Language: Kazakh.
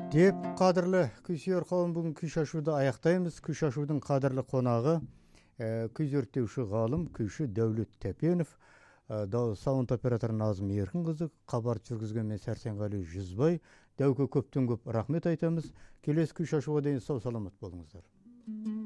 Деп қадірлі күйсүйер қауым, бүгін күй шашуды аяқтаймыз. Күй шашудың қадірлі қонағы күй зерттеуші ғалым, күйші Дәулет Тәпенов, саунд оператор Назым Еркінқызы, хабар жүргізген мен Сәрсенғали Жүзбай. Дәуке көптен көп рахмет айтамыз. Келесі күй шашуға дейін сау саламат болыңыздар.